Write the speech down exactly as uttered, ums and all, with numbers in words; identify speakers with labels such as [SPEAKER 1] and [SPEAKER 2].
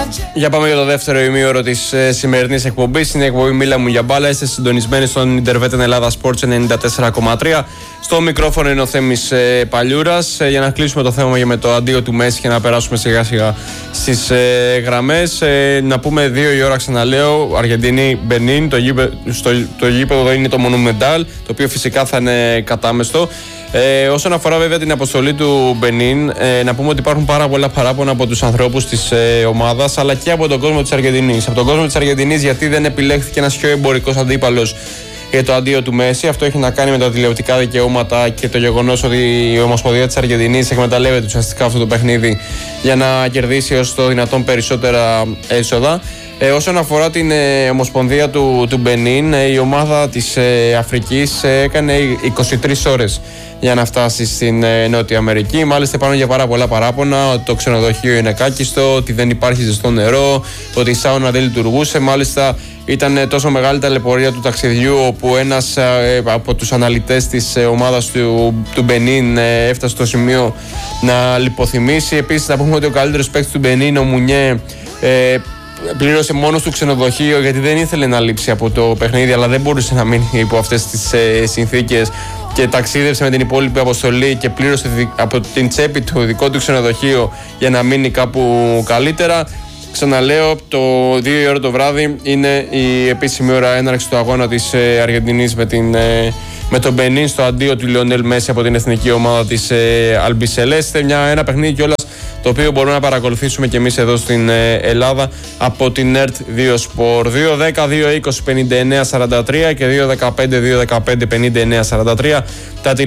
[SPEAKER 1] Για πάμε για το δεύτερο ημίωρο της ε, σημερινής εκπομπής. Είναι η εκπομπή Μίλα μου για μπάλα. Είστε συντονισμένοι στον Ιντερβέτεν Ελλάδα Sports ενενήντα τέσσερα κόμμα τρία. Στο μικρόφωνο είναι ο Θέμης ε, Παλιούρας. Ε, για να κλείσουμε το θέμα για με το αντίο του Μέση και να περάσουμε σιγά σιγά στις ε, γραμμές. Ε, να πούμε δύο η ώρα, ξαναλέω. Αργεντινή Μπενίν. Το, γήπε, στο, το γήπεδο εδώ είναι το Monumental, το οποίο φυσικά θα είναι κατάμεστο. Ε, όσον αφορά βέβαια την αποστολή του Μπενίν, ε, να πούμε ότι υπάρχουν πάρα πολλά παράπονα από τους ανθρώπους της ε, ομάδας, αλλά και από τον κόσμο της Αργεντινής. Από τον κόσμο της Αργεντινής, γιατί δεν επιλέχθηκε ένας πιο εμπορικός αντίπαλος για το αντίο του Μέση. Αυτό έχει να κάνει με τα τηλεοπτικά δικαιώματα και το γεγονός ότι η Ομοσπονδία της Αργεντινής εκμεταλλεύεται ουσιαστικά αυτό το παιχνίδι για να κερδίσει ως το δυνατόν περισσότερα έσοδα. Ε, όσον αφορά την ε, Ομοσπονδία του, του Μπενίν, ε, η ομάδα της ε, Αφρικής ε, έκανε είκοσι τρεις ώρες για να φτάσει στην ε, Νότια Αμερική. Μάλιστα υπάρχουν για πάρα πολλά παράπονα ότι το ξενοδοχείο είναι κάκιστο, ότι δεν υπάρχει ζεστό νερό, ότι η σάουνα δεν λειτουργούσε. Μάλιστα ήταν ε, τόσο μεγάλη ταλαιπωρία του ταξιδιού, όπου ένας ε, από τους αναλυτές της ε, ομάδας του, του Μπενίν ε, έφτασε στο σημείο να λιποθυμήσει. Επίσης να πούμε ότι ο καλύτερος παίκτης του Μπενίν, ο Μουνιέ, ε, πλήρωσε μόνο του ξενοδοχείο γιατί δεν ήθελε να λείψει από το παιχνίδι, αλλά δεν μπορούσε να μείνει υπό αυτές τις ε, συνθήκες και ταξίδευσε με την υπόλοιπη αποστολή και πλήρωσε δι, από την τσέπη του δικό του ξενοδοχείο για να μείνει κάπου καλύτερα. Ξαναλέω, το δύο η ώρα το βράδυ είναι η επίσημη ώρα έναρξη του αγώνα της ε, Αργεντινής με, την, ε, με τον Μπενίν στο αντίο του Λιονέλ Μέση από την εθνική ομάδα της ε, Αλμπισελέστε. Μια, ένα παιχνίδι κιόλας το οποίο μπορούμε να παρακολουθήσουμε και εμείς εδώ στην ε, Ελλάδα από την ΕΡΤ δύο Sport. δύο δέκα δύο είκοσι πενήντα εννέα σαράντα τρία και δύο δεκαπέντε δύο δεκαπέντε πενήντα εννέα σαράντα τρία τα